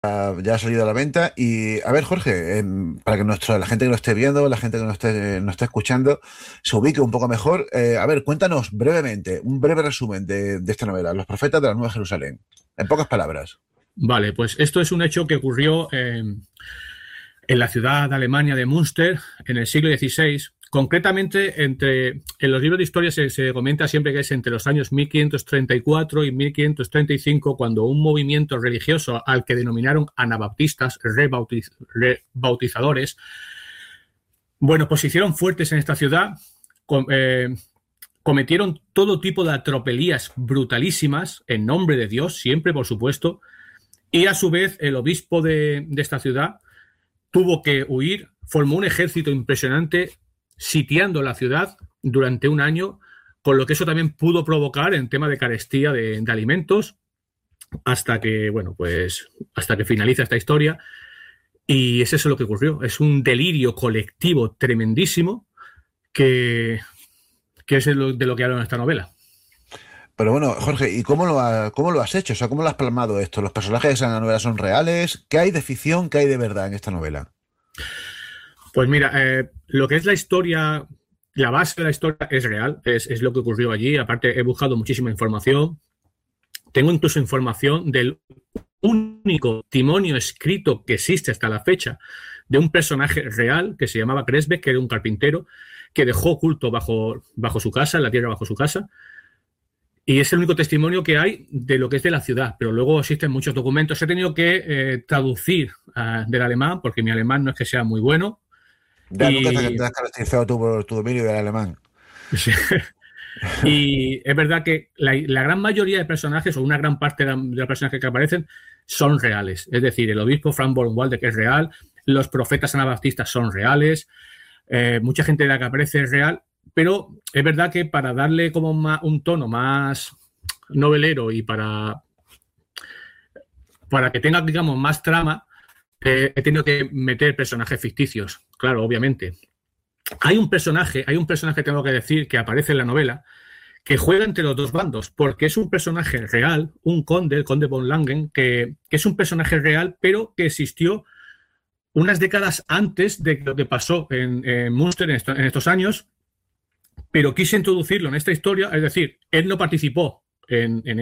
ya ha salido a la venta. Y a ver, Jorge, para que la gente que lo esté viendo, la gente que nos esté escuchando, se ubique un poco mejor. A ver, cuéntanos brevemente, un breve resumen de esta novela, Los Profetas de la Nueva Jerusalén. En pocas palabras. Vale, pues esto es un hecho que ocurrió en la ciudad de Alemania de Münster en el siglo XVI. Concretamente, en los libros de historia se comenta siempre que es entre los años 1534 y 1535, cuando un movimiento religioso al que denominaron anabaptistas, rebautizadores, bueno, pues se hicieron fuertes en esta ciudad, cometieron todo tipo de atropelías brutalísimas en nombre de Dios, siempre, por supuesto, y a su vez el obispo de esta ciudad tuvo que huir, formó un ejército impresionante sitiando la ciudad durante un año, con lo que eso también pudo provocar en tema de carestía de alimentos, hasta que, bueno, pues hasta que finaliza esta historia. Y es eso lo que ocurrió. Es un delirio colectivo tremendísimo que, que es de lo que habla en esta novela. Pero bueno, Jorge, ¿y cómo lo has hecho? O sea, ¿cómo lo has plasmado esto? ¿Los personajes en la novela son reales? ¿Qué hay de ficción? ¿Qué hay de verdad en esta novela? Pues mira, lo que es la historia, la base de la historia es real, es lo que ocurrió allí. Aparte, he buscado muchísima información. Tengo incluso información del único testimonio escrito que existe hasta la fecha de un personaje real que se llamaba Cresbeck, que era un carpintero que dejó oculto bajo su casa, en la tierra bajo su casa. Y es el único testimonio que hay de lo que es de la ciudad, pero luego existen muchos documentos. He tenido que traducir del alemán, porque mi alemán no es que sea muy bueno. Ya, nunca Y, te has caracterizado tú por tu dominio del alemán. y es verdad que la gran mayoría de personajes, o una gran parte de los personajes que aparecen, son reales. Es decir, el obispo Frank Bornwalde, que es real, los profetas anabaptistas son reales, mucha gente de la que aparece es real, pero es verdad que para darle como un tono más novelero y para que tenga, digamos, más trama, he tenido que meter personajes ficticios, claro, obviamente. Hay un personaje, tengo que decir, que aparece en la novela, que juega entre los dos bandos, porque es un personaje real, un conde, el conde von Langen, que es un personaje real, pero que existió unas décadas antes de lo que pasó en Munster en estos años, pero quise introducirlo en esta historia, es decir, él no participó en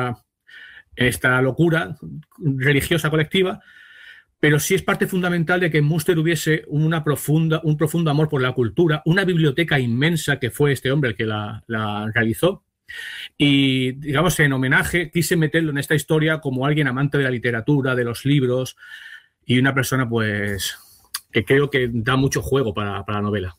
esta locura religiosa colectiva, pero sí es parte fundamental de que en Munster hubiese un profundo amor por la cultura, una biblioteca inmensa que fue este hombre el que la realizó. Y, digamos, en homenaje, quise meterlo en esta historia como alguien amante de la literatura, de los libros, y una persona, pues, que creo que da mucho juego para la novela.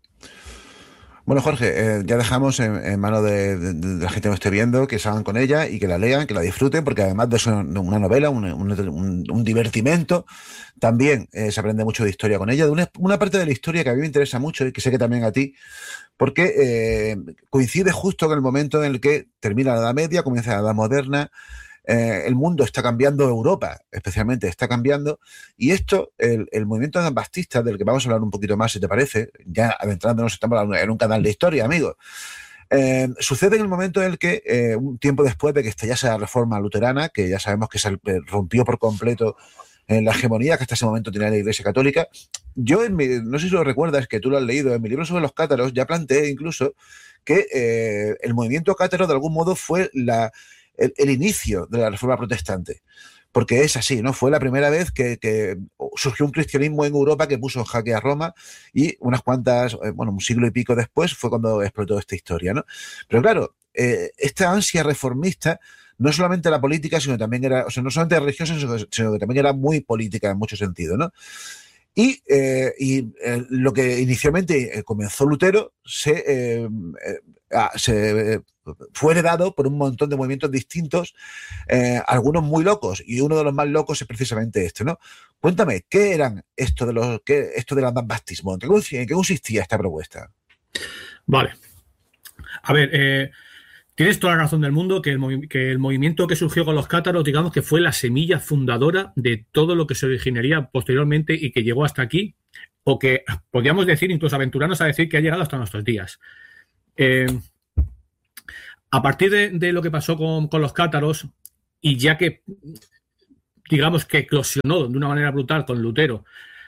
Bueno, Jorge, ya dejamos en manos de la gente que nos esté viendo, que salgan con ella y que la lean, que la disfruten, porque además de ser una novela, un divertimento, también se aprende mucho de historia con ella, de una parte de la historia que a mí me interesa mucho y que sé que también a ti, porque coincide justo con el momento en el que termina la Edad Media, comienza la Edad Moderna. El mundo está cambiando, Europa especialmente está cambiando, y esto, el movimiento anabaptista, del que vamos a hablar un poquito más, si te parece, ya adentrándonos, estamos en un canal de historia, amigos. Sucede en el momento en el que, un tiempo después de que estallase la reforma luterana, que ya sabemos que se rompió por completo en la hegemonía que hasta ese momento tenía la Iglesia Católica, yo, no sé si lo recuerdas, que tú lo has leído, en mi libro sobre los cátaros, ya planteé incluso que el movimiento cátaro de algún modo fue el inicio de la reforma protestante, porque es así, ¿no? Fue la primera vez que surgió un cristianismo en Europa que puso en jaque a Roma, y unas cuantas, bueno, un siglo y pico después fue cuando explotó esta historia, ¿no? Pero claro, esta ansia reformista no solamente era política, sino también era, o sea, no solamente religiosa, sino que también era muy política en mucho sentido, ¿no? Y lo que inicialmente comenzó Lutero se fue heredado por un montón de movimientos distintos, algunos muy locos, y uno de los más locos es precisamente este, ¿no? Cuéntame, ¿qué eran esto del anabaptismo? ¿En qué consistía esta propuesta? Vale. A ver, tienes toda la razón del mundo que el movimiento que surgió con los cátaros, digamos que fue la semilla fundadora de todo lo que se originaría posteriormente y que llegó hasta aquí, o que podríamos decir, incluso aventurarnos a decir que ha llegado hasta nuestros días. A partir de lo que pasó con los cátaros, y ya que digamos que eclosionó de una manera brutal con Lutero.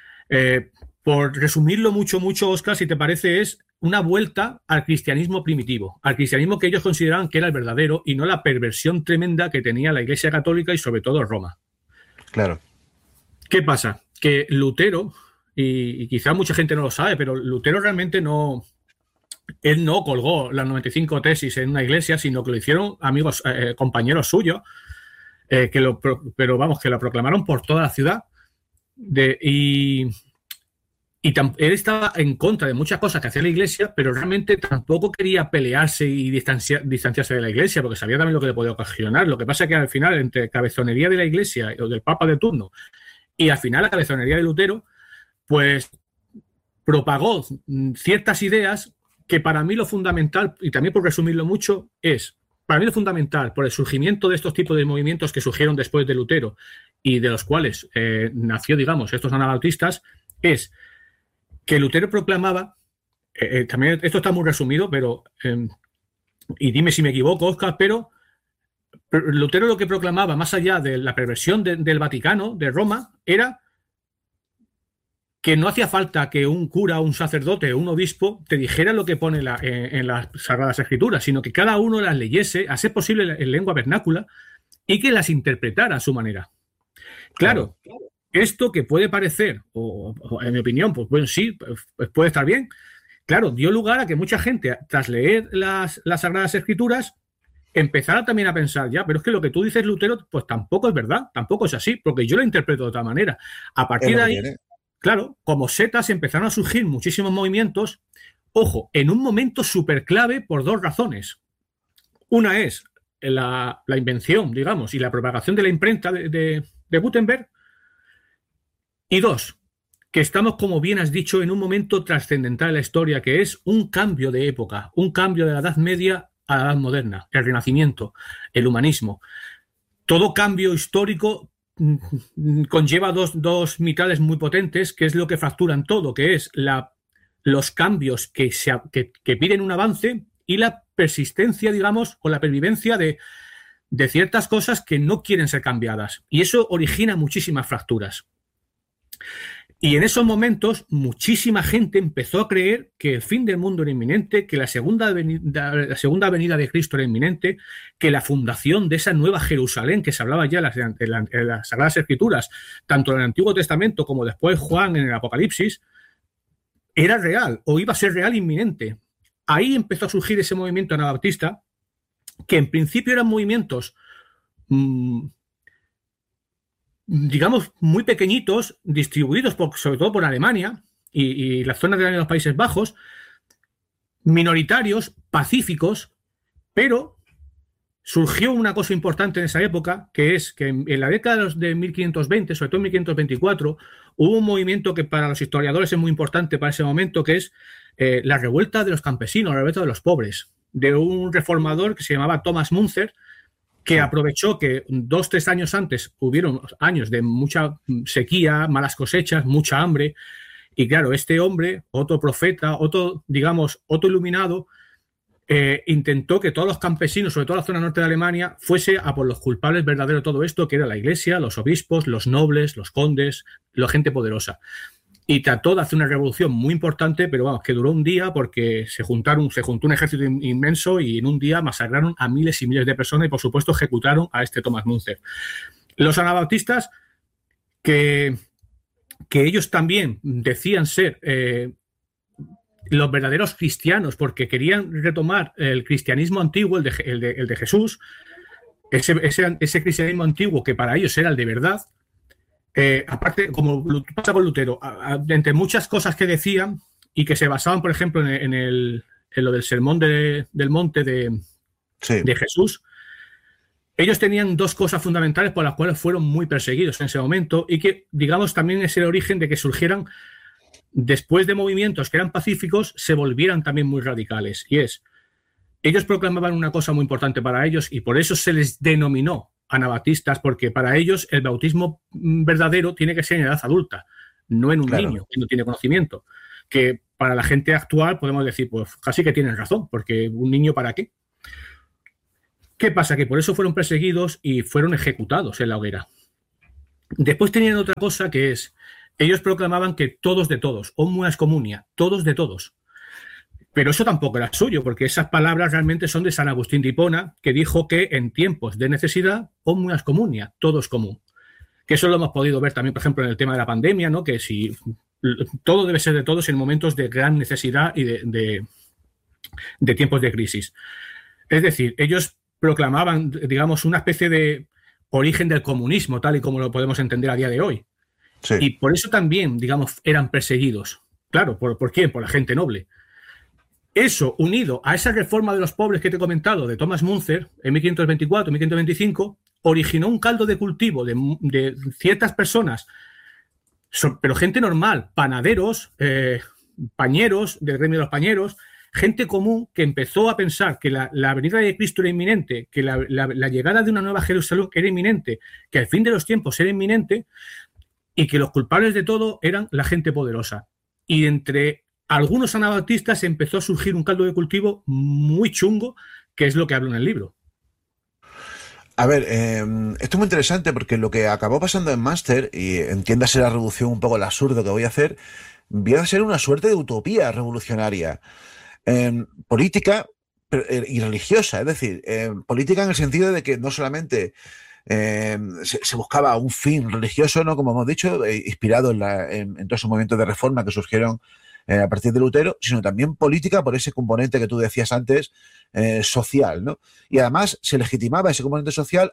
Por resumirlo mucho, Óscar, si te parece, es una vuelta al cristianismo primitivo, al cristianismo que ellos consideraban que era el verdadero y no la perversión tremenda que tenía la Iglesia Católica y sobre todo Roma. Claro. ¿Qué pasa? Que Lutero, y quizá mucha gente no lo sabe, pero Lutero realmente él no colgó las 95 tesis en una iglesia, sino que lo hicieron amigos, compañeros suyos, pero vamos, que lo proclamaron por toda la ciudad. Él estaba en contra de muchas cosas que hacía la iglesia, pero realmente tampoco quería pelearse y distanciarse de la iglesia, porque sabía también lo que le podía ocasionar. Lo que pasa es que al final, entre cabezonería de la iglesia o del papa de turno y al final la cabezonería de Lutero, pues propagó ciertas ideas que para mí lo fundamental, y también por resumirlo mucho, para mí lo fundamental, por el surgimiento de estos tipos de movimientos que surgieron después de Lutero y de los cuales nació, digamos, estos anabautistas, es que Lutero proclamaba, también esto está muy resumido, pero, y dime si me equivoco, Óscar, pero Lutero lo que proclamaba, más allá de la perversión del Vaticano, de Roma, era que no hacía falta que un cura, un sacerdote o un obispo te dijera lo que pone en las Sagradas Escrituras, sino que cada uno las leyese, a ser posible en lengua vernácula, y que las interpretara a su manera. Claro. Esto que puede parecer, o en mi opinión, pues bueno, sí, pues puede estar bien. Claro, dio lugar a que mucha gente, tras leer las Sagradas Escrituras, empezara también a pensar, ya, pero es que lo que tú dices, Lutero, pues tampoco es verdad, tampoco es así, porque yo lo interpreto de otra manera. A partir de ahí, claro, como setas empezaron a surgir muchísimos movimientos, ojo, en un momento súper clave por dos razones. Una es la invención, digamos, y la propagación de la imprenta de Gutenberg. Y dos, que estamos, como bien has dicho, en un momento trascendental en la historia, que es un cambio de época, un cambio de la Edad Media a la Edad Moderna, el Renacimiento, el humanismo. Todo cambio histórico conlleva dos mitades muy potentes, que es lo que fracturan todo, que es los cambios que piden un avance y la persistencia, digamos, o la pervivencia de ciertas cosas que no quieren ser cambiadas. Y eso origina muchísimas fracturas. Y en esos momentos muchísima gente empezó a creer que el fin del mundo era inminente, que la segunda venida de Cristo era inminente, que la fundación de esa nueva Jerusalén que se hablaba ya en las Sagradas Escrituras, tanto en el Antiguo Testamento como después Juan en el Apocalipsis, era real o iba a ser real inminente. Ahí empezó a surgir ese movimiento anabaptista, que en principio eran movimientos digamos, muy pequeñitos, distribuidos sobre todo por Alemania y las zonas de los Países Bajos, minoritarios, pacíficos, pero surgió una cosa importante en esa época, que es que en la década de 1520, sobre todo en 1524, hubo un movimiento que para los historiadores es muy importante para ese momento, que es la revuelta de los campesinos, la revuelta de los pobres, de un reformador que se llamaba Thomas Müntzer, que aprovechó que 2-3 años antes hubieron años de mucha sequía, malas cosechas, mucha hambre, y claro, este hombre, otro profeta, otro iluminado, intentó que todos los campesinos, sobre todo en la zona norte de Alemania, fuese a por los culpables verdaderos de todo esto, que era la iglesia, los obispos, los nobles, los condes, la gente poderosa. Y trató de hacer una revolución muy importante, pero vamos, que duró un día porque se juntó un ejército inmenso y en un día masacraron a miles y miles de personas y, por supuesto, ejecutaron a este Thomas Müntzer. Los anabaptistas, que ellos también decían ser los verdaderos cristianos porque querían retomar el cristianismo antiguo, el de Jesús, ese cristianismo antiguo que para ellos era el de verdad. Aparte, como pasa con Lutero, entre muchas cosas que decían y que se basaban, por ejemplo, en lo del sermón del monte de Jesús, ellos tenían dos cosas fundamentales por las cuales fueron muy perseguidos en ese momento y que, digamos, también es el origen de que surgieran, después de movimientos que eran pacíficos, se volvieran también muy radicales. Y ellos proclamaban una cosa muy importante para ellos y por eso se les denominó anabaptistas, porque para ellos el bautismo verdadero tiene que ser en edad adulta, no en un niño que no tiene conocimiento. Que para la gente actual podemos decir, pues casi que tienen razón, porque un niño ¿para qué? ¿Qué pasa? Que por eso fueron perseguidos y fueron ejecutados en la hoguera. Después tenían otra cosa que es, ellos proclamaban que todos de todos, omnes communia, todos de todos. Pero eso tampoco era suyo, porque esas palabras realmente son de San Agustín de Hipona, que dijo que en tiempos de necesidad, omnes communia, todos común. Que eso lo hemos podido ver también, por ejemplo, en el tema de la pandemia, ¿no? Que si todo debe ser de todos en momentos de gran necesidad y de tiempos de crisis. Es decir, ellos proclamaban, digamos, una especie de origen del comunismo, tal y como lo podemos entender a día de hoy. Sí. Y por eso también, digamos, eran perseguidos. Claro, ¿por quién? Por la gente noble. Eso, unido a esa reforma de los pobres que te he comentado de Thomas Müntzer en 1524, 1525, originó un caldo de cultivo de ciertas personas, pero gente normal, panaderos, pañeros, del gremio de los pañeros, gente común que empezó a pensar que la venida de Cristo era inminente, que la llegada de una nueva Jerusalén era inminente, que el fin de los tiempos era inminente y que los culpables de todo eran la gente poderosa. Y entre algunos anabaptistas empezó a surgir un caldo de cultivo muy chungo, que es lo que hablo en el libro. A ver, esto es muy interesante porque lo que acabó pasando en Münster, y entiéndase la reducción un poco el absurdo que voy a hacer, viene a ser una suerte de utopía revolucionaria. Política y religiosa, es decir, política en el sentido de que no solamente se buscaba un fin religioso, ¿no? Como hemos dicho, inspirado en todos esos movimientos de reforma que surgieron a partir de Lutero, sino también política por ese componente que tú decías antes, social, ¿no? Y además se legitimaba ese componente social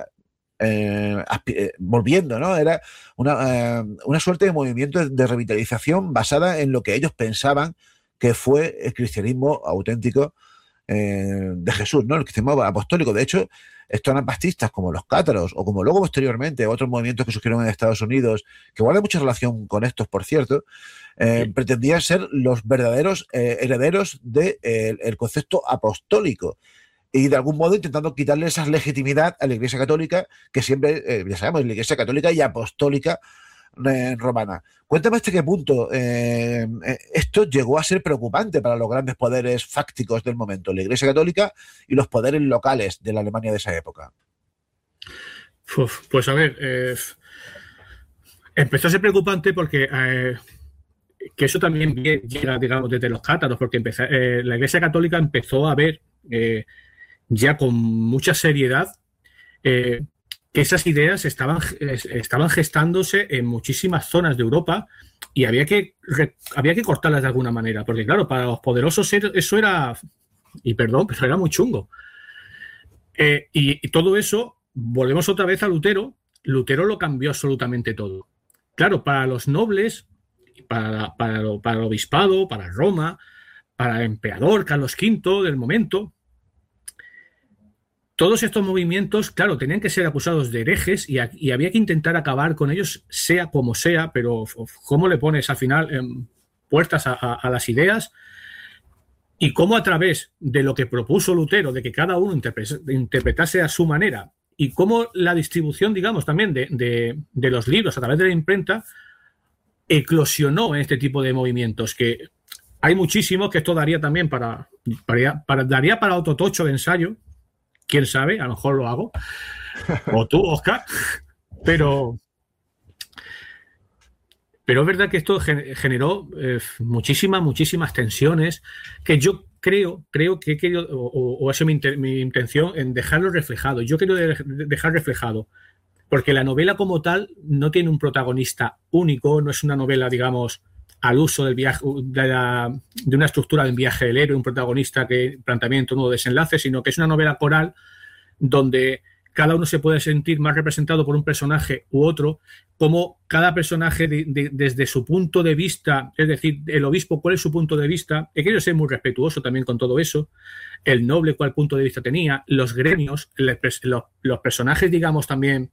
volviendo, ¿no? Era una suerte de movimiento de revitalización basada en lo que ellos pensaban que fue el cristianismo auténtico de Jesús, ¿no? El cristianismo apostólico. De hecho, estos anabaptistas como los cátaros o como luego posteriormente otros movimientos que surgieron en Estados Unidos, que guardan mucha relación con estos, por cierto, pretendían ser los verdaderos herederos del concepto apostólico y de algún modo intentando quitarle esa legitimidad a la Iglesia Católica, que siempre, ya sabemos, la Iglesia Católica y apostólica romana. Cuéntame hasta qué punto esto llegó a ser preocupante para los grandes poderes fácticos del momento, la Iglesia Católica y los poderes locales de la Alemania de esa época. Pues a ver, empezó a ser preocupante porque que eso también llega, digamos, desde los cátaros, porque la Iglesia Católica empezó a ver ya con mucha seriedad que esas ideas estaban gestándose en muchísimas zonas de Europa y había que cortarlas de alguna manera, porque claro, para los poderosos eso era, y perdón, pero era muy chungo. Y todo eso, volvemos otra vez a Lutero. Lutero lo cambió absolutamente todo. Claro, para los nobles, para el obispado, para Roma, para el emperador Carlos V del momento, todos estos movimientos, claro, tenían que ser acusados de herejes y había que intentar acabar con ellos, sea como sea, pero ¿cómo le pones al final puertas a las ideas? Y cómo a través de lo que propuso Lutero, de que cada uno interpretase a su manera, y cómo la distribución, digamos, también de los libros a través de la imprenta, eclosionó en este tipo de movimientos, que hay muchísimos, que esto daría también daría para otro tocho de ensayo. Quién sabe, a lo mejor lo hago. O tú, Óscar. Pero es verdad que esto generó muchísimas tensiones que yo creo que he querido, o ha sido mi intención, en dejarlo reflejado. Yo quiero dejar reflejado, porque la novela como tal no tiene un protagonista único, no es una novela, digamos, al uso del viaje, de una estructura del viaje del héroe, un protagonista que planteamiento, nuevo desenlace, sino que es una novela coral donde cada uno se puede sentir más representado por un personaje u otro, como cada personaje desde su punto de vista, es decir, el obispo, cuál es su punto de vista. He querido ser muy respetuoso también con todo eso, el noble, cuál punto de vista tenía, los gremios, los personajes, digamos, también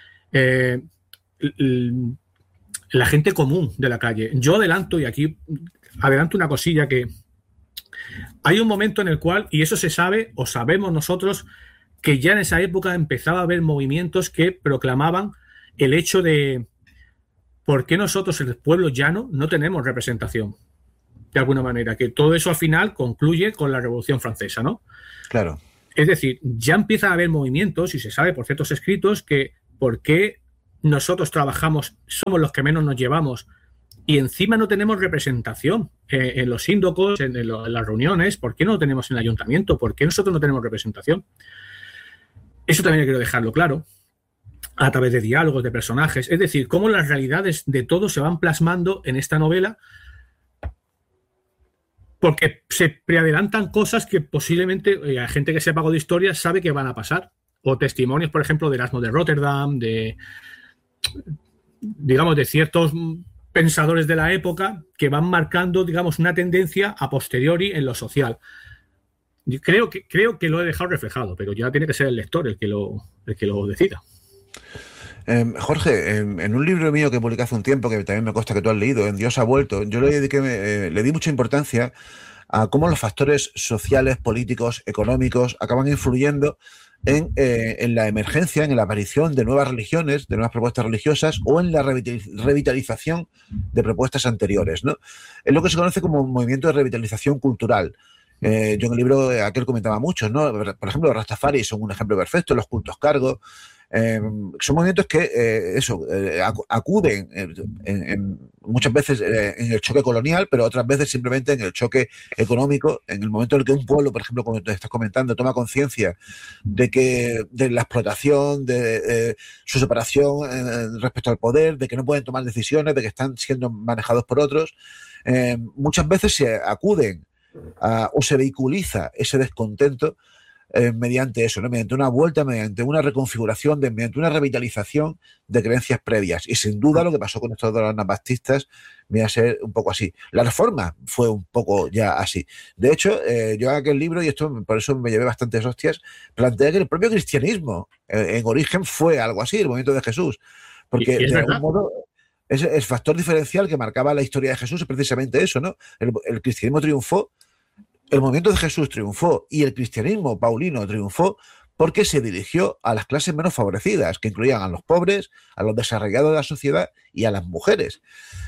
la gente común de la calle. Yo adelanto una cosilla, que hay un momento en el cual, y eso se sabe, o sabemos nosotros, que ya en esa época empezaba a haber movimientos que proclamaban el hecho de ¿por qué nosotros, el pueblo llano, no tenemos representación? De alguna manera, que todo eso al final concluye con la Revolución Francesa, ¿no? Claro. Es decir, ya empieza a haber movimientos, y se sabe por ciertos escritos, que ¿por qué nosotros trabajamos, somos los que menos nos llevamos y encima no tenemos representación en los síndicos, en las reuniones. ¿Por qué no lo tenemos en el ayuntamiento? ¿Por qué nosotros no tenemos representación? Eso también quiero dejarlo claro, a través de diálogos, de personajes. Es decir, cómo las realidades de todo se van plasmando en esta novela, porque se preadelantan cosas que posiblemente la gente que sepa algo de historia sabe que van a pasar. O testimonios, por ejemplo, de Erasmo de Rotterdam, digamos, de ciertos pensadores de la época que van marcando, digamos, una tendencia a posteriori en lo social. Creo que lo he dejado reflejado, pero ya tiene que ser el lector el que lo decida. Jorge, en un libro mío que publiqué hace un tiempo, que también me consta que tú has leído, En Dios ha vuelto, yo le di mucha importancia a cómo los factores sociales, políticos, económicos acaban influyendo en la emergencia, en la aparición de nuevas religiones, de nuevas propuestas religiosas o en la revitalización de propuestas anteriores, ¿no? Es lo que se conoce como un movimiento de revitalización cultural. Yo en el libro aquel comentaba mucho, ¿no? Por ejemplo, los Rastafari son un ejemplo perfecto, los cultos cargos. Son movimientos que acuden muchas veces en el choque colonial, pero otras veces simplemente en el choque económico, en el momento en el que un pueblo, por ejemplo, como te estás comentando, toma conciencia de la explotación, de su separación respecto al poder, de que no pueden tomar decisiones, de que están siendo manejados por otros. Muchas veces se acuden o se vehiculiza ese descontento mediante eso, ¿no? Mediante una vuelta, mediante una reconfiguración, mediante una revitalización de creencias previas. Y sin duda lo que pasó con estos de los anabaptistas viene a ser un poco así. La Reforma fue un poco ya así. De hecho, yo en aquel libro, y esto por eso me llevé bastantes hostias, planteé que el propio cristianismo en origen fue algo así, el movimiento de Jesús. Porque de algún modo el factor diferencial que marcaba la historia de Jesús es precisamente eso, ¿no? El cristianismo triunfó, el movimiento de Jesús triunfó y el cristianismo paulino triunfó porque se dirigió a las clases menos favorecidas, que incluían a los pobres, a los desarraigados de la sociedad y a las mujeres.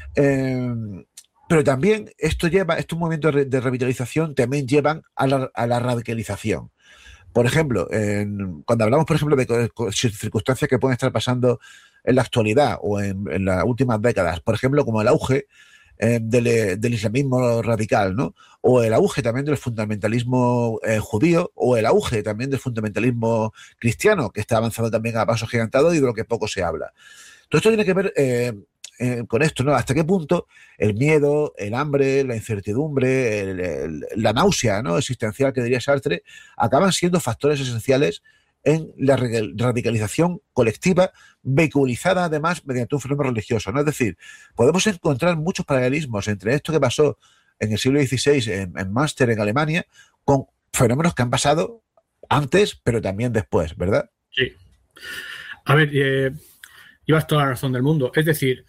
Pero también estos movimientos de revitalización también llevan a la radicalización. Por ejemplo, cuando hablamos, por ejemplo, de circunstancias que pueden estar pasando en la actualidad o en las últimas décadas, por ejemplo, como el auge del islamismo radical, ¿no? O el auge también del fundamentalismo judío, o el auge también del fundamentalismo cristiano, que está avanzando también a pasos gigantados y de lo que poco se habla. Todo esto tiene que ver con esto, ¿no? Hasta qué punto el miedo, el hambre, la incertidumbre, la náusea, ¿no?, existencial, que diría Sartre, acaban siendo factores esenciales en la radicalización colectiva, vehiculizada además mediante un fenómeno religioso, ¿no? Es decir, podemos encontrar muchos paralelismos entre esto que pasó en el siglo XVI en Münster, en Alemania, con fenómenos que han pasado antes, pero también después, ¿verdad? Sí. A ver, llevas toda la razón del mundo. Es decir,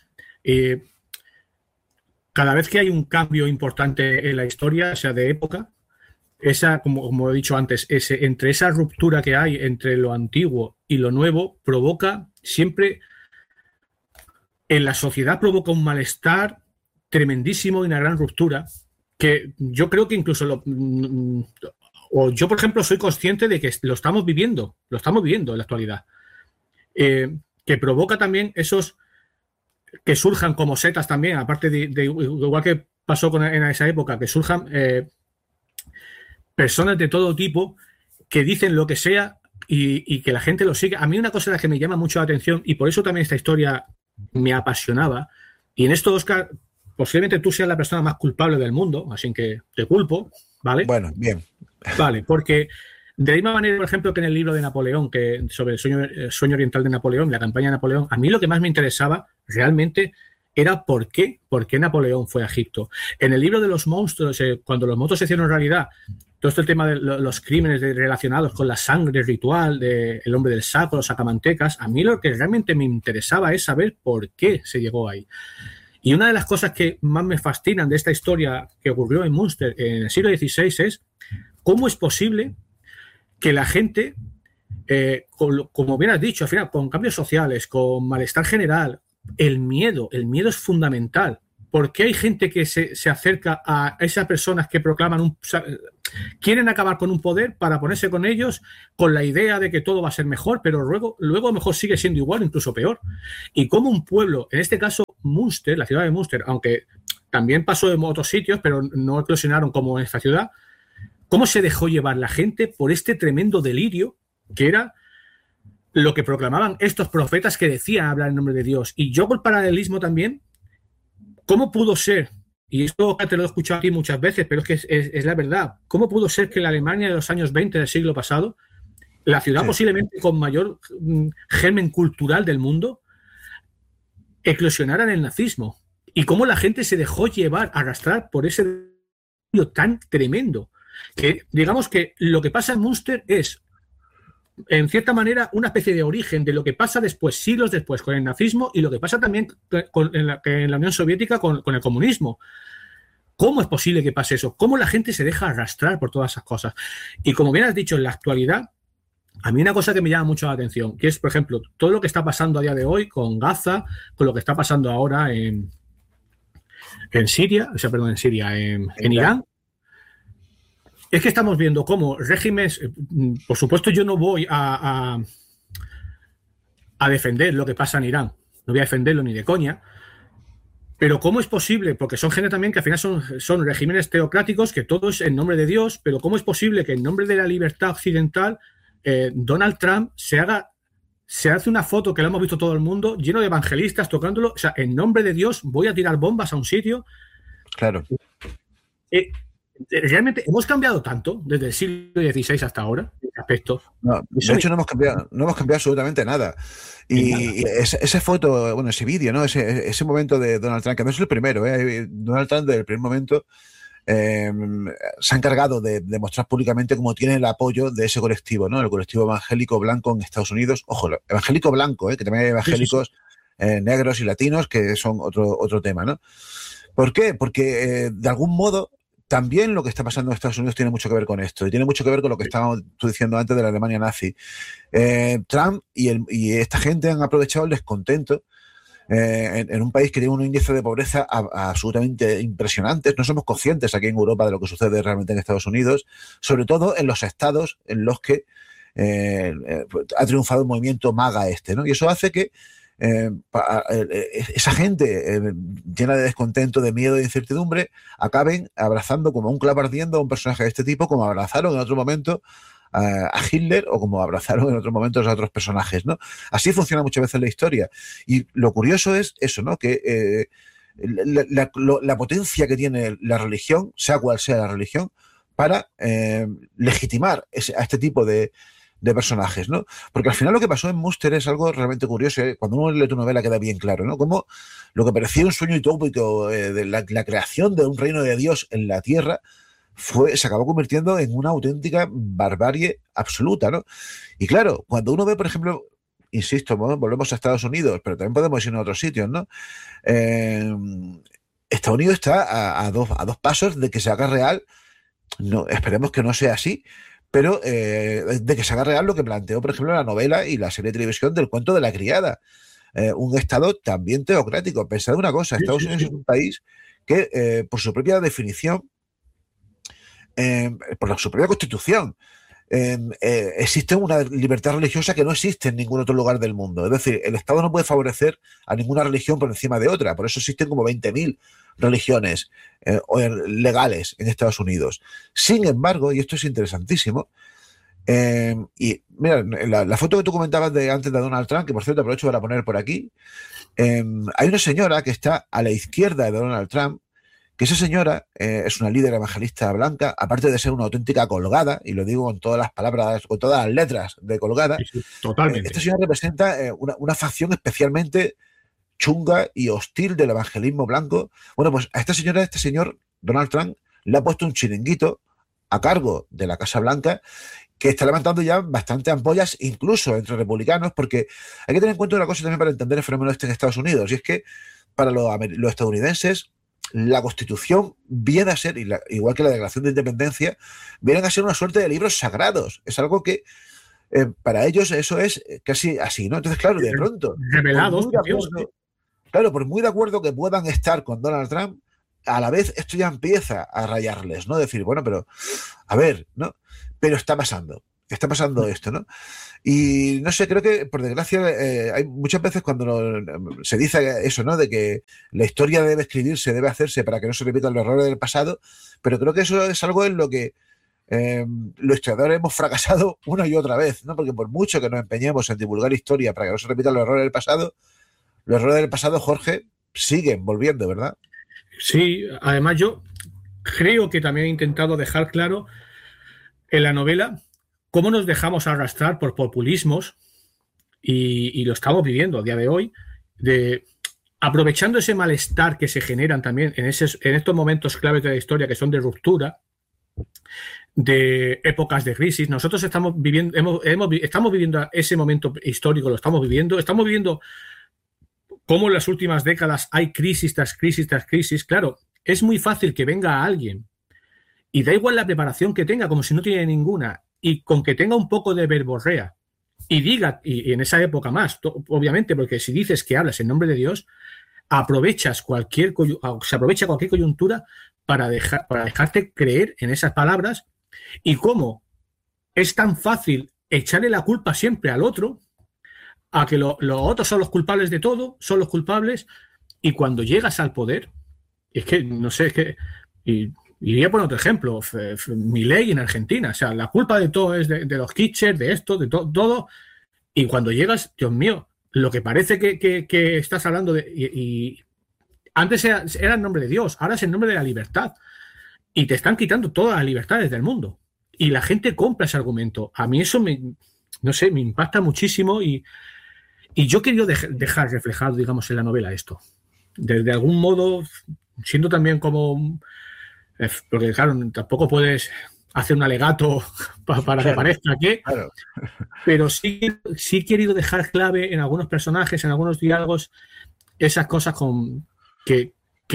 cada vez que hay un cambio importante en la historia, sea de época, como he dicho antes, entre esa ruptura que hay entre lo antiguo y lo nuevo, provoca siempre, en la sociedad provoca un malestar tremendísimo y una gran ruptura, que yo creo que incluso yo, por ejemplo, soy consciente de que lo estamos viviendo en la actualidad, que provoca también esos que surjan como setas también, aparte de igual que pasó en esa época, que surjan personas de todo tipo que dicen lo que sea y que la gente lo sigue. A mí una cosa que me llama mucho la atención, y por eso también esta historia me apasionaba, y en esto, Óscar, posiblemente tú seas la persona más culpable del mundo, así que te culpo, ¿vale? Bueno, bien. Vale, porque de la misma manera, por ejemplo, que en el libro de Napoleón, sobre el sueño oriental de Napoleón, la campaña de Napoleón, a mí lo que más me interesaba realmente era por qué Napoleón fue a Egipto. En el libro de los monstruos, cuando los monstruos se hicieron realidad, todo este tema de los crímenes relacionados con la sangre ritual, del hombre del saco, los sacamantecas, a mí lo que realmente me interesaba es saber por qué se llegó ahí. Y una de las cosas que más me fascinan de esta historia que ocurrió en Münster en el siglo XVI es cómo es posible que la gente, como bien has dicho, al final, con cambios sociales, con malestar general, el miedo es fundamental ¿por qué hay gente que se acerca a esas personas que proclaman quieren acabar con un poder para ponerse con ellos con la idea de que todo va a ser mejor, pero luego mejor sigue siendo igual, incluso peor? Y como un pueblo, en este caso Münster, la ciudad de Münster, aunque también pasó en otros sitios, pero no eclosionaron como en esta ciudad, cómo se dejó llevar la gente por este tremendo delirio que era lo que proclamaban estos profetas que decían hablar en nombre de Dios. Y yo, por paralelismo también, ¿cómo pudo ser? Y esto te lo he escuchado aquí muchas veces, pero es que es la verdad. ¿Cómo pudo ser que la Alemania de los años 20 del siglo pasado, la ciudad posiblemente con mayor germen cultural del mundo, eclosionara en el nazismo? Y cómo la gente se dejó llevar, arrastrar por ese delirio tan tremendo. Que digamos que lo que pasa en Münster es, en cierta manera, una especie de origen de lo que pasa después, siglos después, con el nazismo y lo que pasa también en la Unión Soviética con el comunismo. ¿Cómo es posible que pase eso? ¿Cómo la gente se deja arrastrar por todas esas cosas? Y como bien has dicho, en la actualidad, a mí una cosa que me llama mucho la atención, que es, por ejemplo, todo lo que está pasando a día de hoy con Gaza, con lo que está pasando ahora en Siria, en Irán. Es que estamos viendo cómo regímenes, por supuesto yo no voy a defender lo que pasa en Irán, no voy a defenderlo ni de coña, pero cómo es posible, porque son gente también que al final son regímenes teocráticos, que todo es en nombre de Dios, pero cómo es posible que en nombre de la libertad occidental Donald Trump se hace una foto que la hemos visto todo el mundo, lleno de evangelistas tocándolo, o sea, en nombre de Dios voy a tirar bombas a un sitio. Claro. Realmente hemos cambiado tanto desde el siglo XVI hasta ahora en este aspecto. No, de hecho no hemos cambiado absolutamente nada. Y esa foto, bueno, ese vídeo, ¿no? Ese momento de Donald Trump, que no es el primero, Donald Trump desde el primer momento se ha encargado de demostrar públicamente cómo tiene el apoyo de ese colectivo, ¿no? El colectivo evangélico blanco en Estados Unidos. Ojo, evangélico blanco, que también hay evangélicos negros y latinos, que son otro tema, ¿no? ¿Por qué? Porque de algún modo también lo que está pasando en Estados Unidos tiene mucho que ver con esto, y tiene mucho que ver con lo que estábamos tú diciendo antes de la Alemania nazi. Trump y esta gente han aprovechado el descontento en un país que tiene un índice de pobreza absolutamente impresionante. No somos conscientes aquí en Europa de lo que sucede realmente en Estados Unidos, sobre todo en los estados en los que ha triunfado el movimiento MAGA ¿no? Y eso hace que esa gente llena de descontento, de miedo, de incertidumbre, acaben abrazando como un clavo ardiendo a un personaje de este tipo, como abrazaron en otro momento a Hitler o como abrazaron en otros momentos a otros personajes, ¿no? Así funciona muchas veces la historia. Y lo curioso es eso, ¿no? Que la potencia que tiene la religión, sea cual sea la religión, para legitimar a este tipo de personajes, ¿no? Porque al final lo que pasó en Münster es algo realmente curioso. Cuando uno lee tu novela queda bien claro, ¿no? Como lo que parecía un sueño utópico de la creación de un reino de Dios en la tierra se acabó convirtiendo en una auténtica barbarie absoluta, ¿no? Y claro, cuando uno ve, por ejemplo, insisto, ¿no? Volvemos a Estados Unidos, pero también podemos ir a otros sitios, ¿no? Estados Unidos está a dos pasos de que se haga real, no, esperemos que no sea así, pero de que se haga real lo que planteó, por ejemplo, la novela y la serie de televisión del cuento de la criada. Un Estado también teocrático. Pensad una cosa, Estados Unidos es un país que, por su propia definición, por su propia constitución, existe una libertad religiosa que no existe en ningún otro lugar del mundo. Es decir, el Estado no puede favorecer a ninguna religión por encima de otra. Por eso existen como 20.000 religiones legales en Estados Unidos. Sin embargo, y esto es interesantísimo, y mira, la foto que tú comentabas antes de Donald Trump, que por cierto aprovecho para poner por aquí, hay una señora que está a la izquierda de Donald Trump, que esa señora es una líder evangelista blanca, aparte de ser una auténtica colgada, y lo digo con todas las palabras, con todas las letras de colgada. Sí, totalmente. Esta señora representa una facción especialmente chunga y hostil del evangelismo blanco. Bueno, pues a esta señora, este señor Donald Trump, le ha puesto un chiringuito a cargo de la Casa Blanca que está levantando ya bastante ampollas, incluso entre republicanos, porque hay que tener en cuenta una cosa también para entender el fenómeno este en Estados Unidos, y es que para los estadounidenses la Constitución viene a ser, igual que la Declaración de Independencia, vienen a ser una suerte de libros sagrados. Es algo que para ellos eso es casi así, ¿no? Entonces, claro, de pronto... Revelados, claro, por muy de acuerdo que puedan estar con Donald Trump, a la vez esto ya empieza a rayarles, ¿no? Decir, bueno, pero, a ver, ¿no? Pero está pasando esto, ¿no? Y no sé, creo que por desgracia hay muchas veces cuando se dice eso, ¿no? De que la historia debe escribirse, debe hacerse para que no se repitan los errores del pasado, pero creo que eso es algo en lo que los historiadores hemos fracasado una y otra vez, ¿no? Porque por mucho que nos empeñemos en divulgar historia para que no se repitan los errores del pasado, los errores del pasado, Jorge, siguen volviendo, ¿verdad? Sí, además yo creo que también he intentado dejar claro en la novela cómo nos dejamos arrastrar por populismos y lo estamos viviendo a día de hoy, aprovechando ese malestar que se generan también en estos momentos claves de la historia que son de ruptura, de épocas de crisis. Nosotros estamos viviendo, estamos viviendo ese momento histórico, lo estamos viviendo cómo en las últimas décadas hay crisis tras crisis tras crisis. Claro, es muy fácil que venga alguien y da igual la preparación que tenga, como si no tiene ninguna, y con que tenga un poco de verborrea y diga, y en esa época más, obviamente, porque si dices que hablas en nombre de Dios, se aprovecha cualquier coyuntura para dejarte creer en esas palabras. Y cómo es tan fácil echarle la culpa siempre al otro, a que los otros son los culpables de todo, son los culpables, y cuando llegas al poder, es que, no sé, es que... Y voy a poner otro ejemplo, Milei en Argentina, o sea, la culpa de todo es de los Kirchner, de esto, de todo, y cuando llegas, Dios mío, lo que parece que estás hablando de... Y antes era el nombre de Dios, ahora es el nombre de la libertad, y te están quitando todas las libertades del mundo, y la gente compra ese argumento. A mí eso no sé, me impacta muchísimo, y yo he querido dejar reflejado, digamos, en la novela esto. De algún modo, siendo también como... Porque, claro, tampoco puedes hacer un alegato para que parezca que... Claro. Pero sí he querido dejar clave en algunos personajes, en algunos diálogos, esas cosas que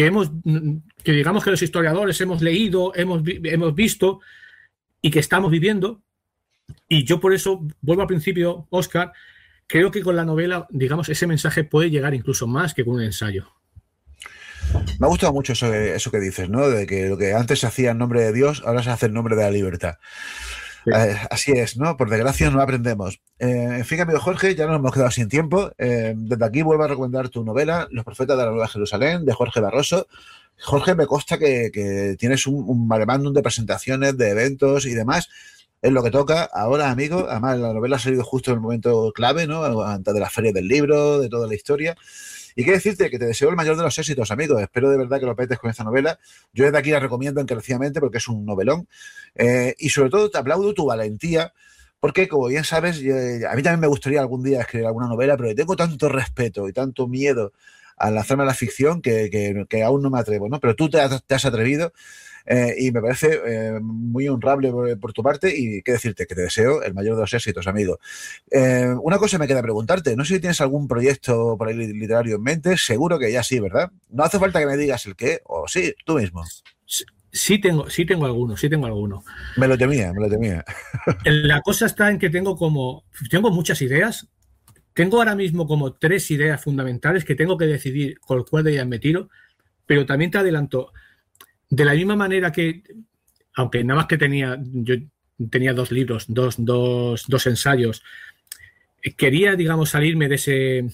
digamos que los historiadores hemos leído, hemos visto y que estamos viviendo. Y yo por eso, vuelvo al principio, Óscar, creo que con la novela, digamos, ese mensaje puede llegar incluso más que con un ensayo. Me ha gustado mucho eso que dices, ¿no? De que lo que antes se hacía en nombre de Dios, ahora se hace en nombre de la libertad. Sí. Así es, ¿no? Por desgracia no aprendemos. En fin, amigo Jorge, ya nos hemos quedado sin tiempo. Desde aquí vuelvo a recomendar tu novela, Los profetas de la Nueva Jerusalén, de Jorge Barroso. Jorge, me consta que tienes un maremándum de presentaciones, de eventos y demás. Es lo que toca ahora, amigo. Además, la novela ha salido justo en el momento clave, ¿no? Antes de la feria del libro, de toda la historia. Y quiero decirte que te deseo el mayor de los éxitos, amigo. Espero de verdad que lo petes con esta novela. Yo desde aquí la recomiendo encarecidamente porque es un novelón. Y sobre todo te aplaudo tu valentía, porque como bien sabes, a mí también me gustaría algún día escribir alguna novela, pero tengo tanto respeto y tanto miedo al lanzarme a la ficción que aún no me atrevo, ¿no? Pero tú te has atrevido. Y me parece muy honrable por tu parte y qué decirte, que te deseo el mayor de los éxitos, amigo. Una cosa me queda preguntarte, no sé si tienes algún proyecto por ahí literario en mente, seguro que ya sí, ¿verdad? No hace falta que me digas el qué, o sí, tú mismo. Sí tengo alguno. Me lo temía. La cosa está en que tengo muchas ideas. Tengo ahora mismo como 3 ideas fundamentales que tengo que decidir con cuál de ellas me tiro, pero también te adelanto, de la misma manera que, aunque nada más que yo tenía 2 libros, dos ensayos, quería, digamos, salirme de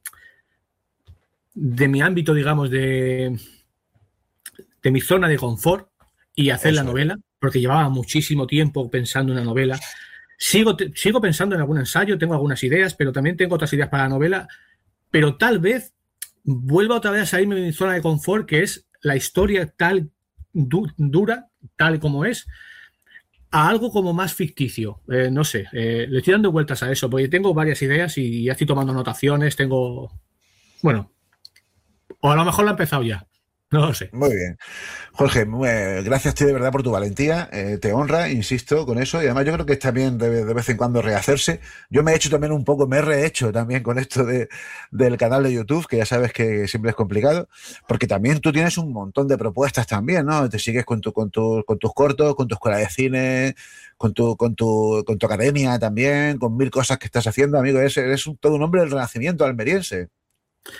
mi ámbito, digamos, de mi zona de confort y hacer la novela, porque llevaba muchísimo tiempo pensando en una novela. Sigo pensando en algún ensayo, tengo algunas ideas, pero también tengo otras ideas para la novela, pero tal vez vuelva otra vez a salirme de mi zona de confort, que es la historia tal dura, tal como es, a algo como más ficticio. No sé, le estoy dando vueltas a eso, porque tengo varias ideas y ya estoy tomando anotaciones, bueno, o a lo mejor lo he empezado ya. No lo sé. Muy bien. Jorge, gracias a ti de verdad por tu valentía. Te honra, insisto, con eso. Y además yo creo que está bien de vez en cuando rehacerse. Yo me he hecho también me he rehecho también con esto del canal de YouTube, que ya sabes que siempre es complicado, porque también tú tienes un montón de propuestas también, ¿no? Te sigues con tus cortos, con tu escuela de cine, con tu academia también, con 1000 cosas que estás haciendo, amigo. Eres todo un hombre del renacimiento almeriense.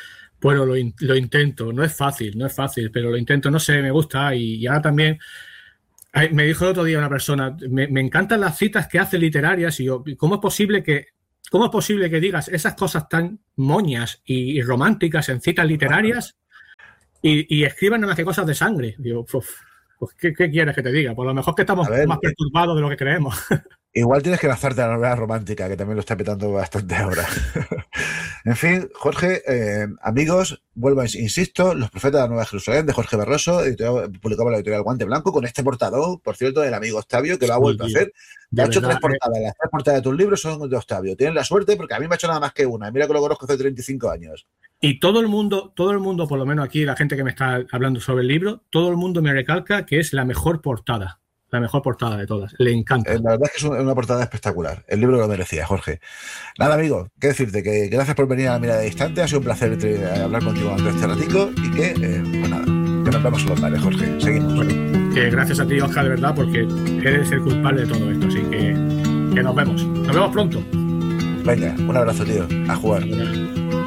Bueno, lo intento, no es fácil, pero lo intento, no sé, me gusta y ahora también me dijo el otro día una persona, me encantan las citas que hace literarias y yo, ¿cómo es posible que digas esas cosas tan moñas y románticas en citas literarias y escriban nada más que cosas de sangre? Digo, pues ¿qué quieres que te diga? Pues a lo mejor que estamos más perturbados de lo que creemos. Igual tienes que lanzarte a la novela romántica, que también lo está petando bastante ahora. En fin, Jorge, amigos, vuelvo, insisto, Los Profetas de la Nueva Jerusalén, de Jorge Barroso, publicado por la editorial Guante Blanco, con este portador, por cierto, del amigo Octavio, que lo ha vuelto a hacer. Te ha hecho 3 portadas. Las 3 portadas de tus libros son de Octavio. Tienes la suerte, porque a mí me ha hecho nada más que una. Mira que lo conozco hace 35 años. Y todo el mundo, por lo menos aquí, la gente que me está hablando sobre el libro, todo el mundo me recalca que es la mejor portada. La mejor portada de todas. Le encanta. La verdad es que es una portada espectacular. El libro lo merecía, Jorge. Nada, amigo, qué decirte, que gracias por venir a La Mirada Distante. Ha sido un placer hablar contigo durante este ratico y que, pues nada, que nos vemos en los bares, Jorge. Seguimos. Bueno, que gracias a ti, Oscar, de verdad, porque eres el culpable de todo esto. Así que nos vemos. Nos vemos pronto. Venga, un abrazo, tío. A jugar.